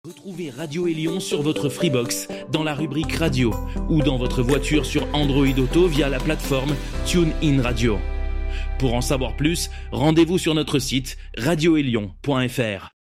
Retrouvez Radio Élion sur votre Freebox dans la rubrique Radio ou dans votre voiture sur Android Auto via la plateforme TuneIn Radio. Pour en savoir plus, rendez-vous sur notre site radioélion.fr.